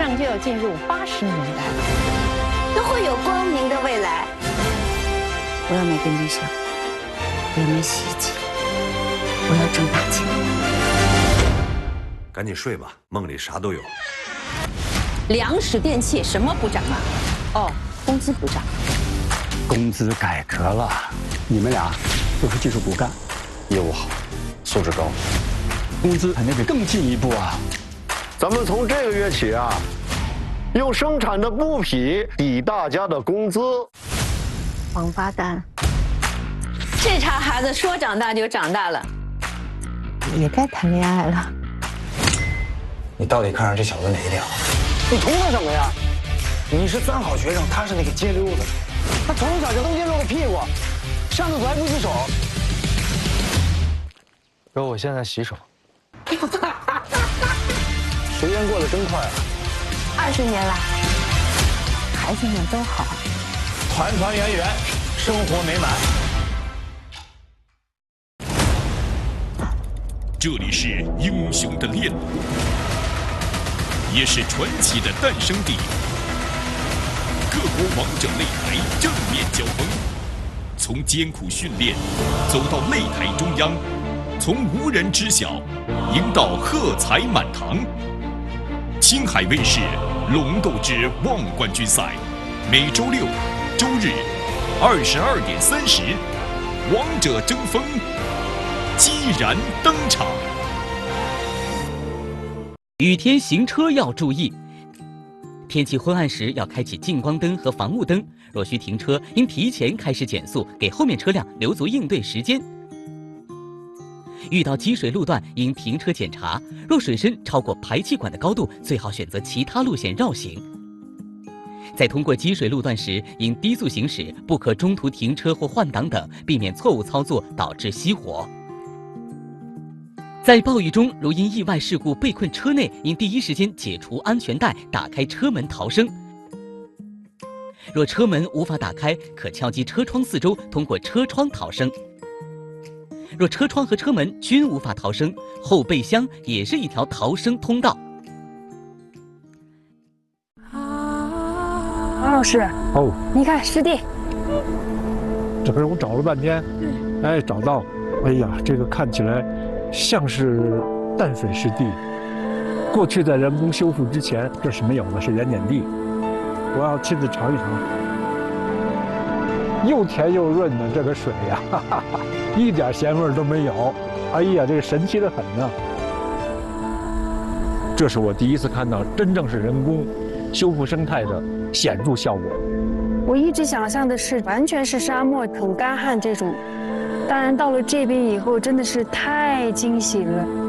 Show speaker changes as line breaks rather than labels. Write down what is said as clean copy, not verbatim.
上就要进入80年代了，
都会有光明的未来。
我要买电冰箱，我要买洗衣机，我要挣大钱。
赶紧睡吧，梦里啥都有。
粮食电器什么不涨啊？哦，工资不涨。
工资改革了，你们俩都是技术骨干，
业务好，素质高，
工资肯定得更进一步啊！
咱们从这个月起啊，用生产的布匹抵大家的工资。
王八蛋，
这茬孩子说长大就长大了，
也该谈恋爱了。
你到底看上这小子哪一点了？
你图他什么呀？你是三好学生，他是那个街溜子，他从小就蹬街露个屁股，上厕所还不洗手。
哥，我现在洗手。
时间过得真快啊
20年了，孩子们都好，
团团圆圆，生活美满。
这里是英雄的炼炉，也是传奇的诞生地。各国王者擂台正面交锋，从艰苦训练走到擂台中央，从无人知晓赢到喝彩满堂。青海卫视《龙斗之望冠军赛》，每周6、周日22点30，王者争锋，激然登场。
雨天行车要注意。天气昏暗时要开启近光灯和防雾灯，若需停车，应提前开始减速，给后面车辆留足应对时间。遇到积水路段，应停车检查，若水深超过排气管的高度，最好选择其他路线绕行。在通过积水路段时，应低速行驶，不可中途停车或换挡等，避免错误操作导致熄火。在暴雨中，如因意外事故被困车内，应第一时间解除安全带，打开车门逃生。若车门无法打开，可敲击车窗四周，通过车窗逃生。若车窗和车门均无法逃生，后备箱也是一条逃生通道。
王老师，
哦，
你看湿地，
这不是我找了半天，哎，找到，哎呀，这个看起来像是淡水湿地。过去在人工修复之前，这是没有的，是盐碱地。我要亲自尝一尝，又甜又润的这个水呀，哈哈哈，一点咸味都没有。哎呀，这个神奇的很呢。这是我第一次看到真正是人工修复生态的显著效果。
我一直想象的是完全是沙漠很干旱这种，当然到了这边以后真的是太惊喜了。